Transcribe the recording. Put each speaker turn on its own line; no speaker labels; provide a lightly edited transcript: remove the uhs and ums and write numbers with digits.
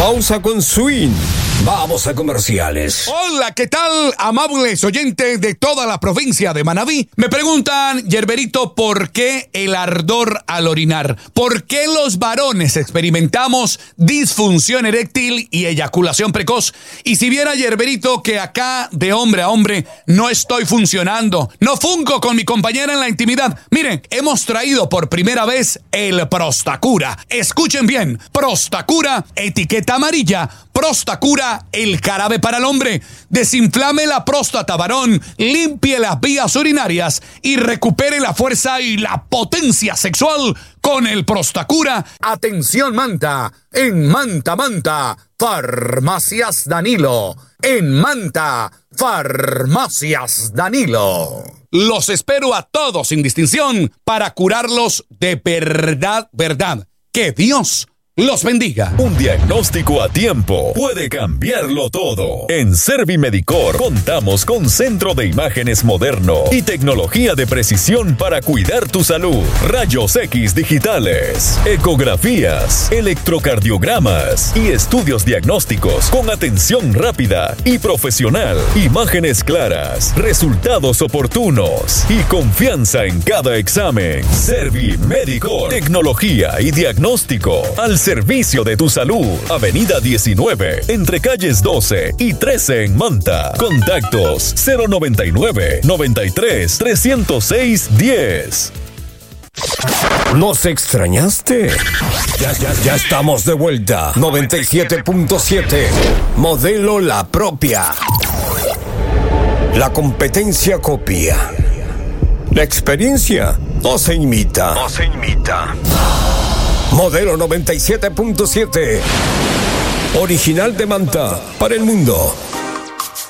Pausa con swing. Vamos a comerciales.
Hola, ¿qué tal, amables oyentes de toda la provincia de Manabí? Me preguntan, Yerberito, ¿por qué el ardor al orinar? ¿Por qué los varones experimentamos disfunción eréctil y eyaculación precoz? Y si viera, Yerberito, que acá de hombre a hombre no estoy funcionando, no funco con mi compañera en la intimidad. Miren, hemos traído por primera vez el Prostacura. Escuchen bien, Prostacura, etiqueta amarilla. Prostacura, el jarabe para el hombre. Desinflame la próstata, varón, limpie las vías urinarias y recupere la fuerza y la potencia sexual con el Prostacura. Atención, Manta. En Manta, Farmacias Danilo. En Manta, Farmacias Danilo. Los espero a todos sin distinción para curarlos de verdad. Que Dios los bendiga.
Un diagnóstico a tiempo puede cambiarlo todo. En Servimedicor contamos con centro de imágenes moderno y tecnología de precisión para cuidar tu salud. Rayos X digitales, ecografías, electrocardiogramas y estudios diagnósticos con atención rápida y profesional. Imágenes claras, resultados oportunos y confianza en cada examen. Servimedicor, tecnología y diagnóstico al servicio de tu salud. Avenida 19, entre calles 12 y 13 en Manta. Contactos 099-93-306-10.
¿Nos extrañaste? Ya estamos de vuelta. 97.7. Modelo La Propia. La competencia copia. La experiencia no se imita. Modelo 97.7. Original de Manta para el mundo.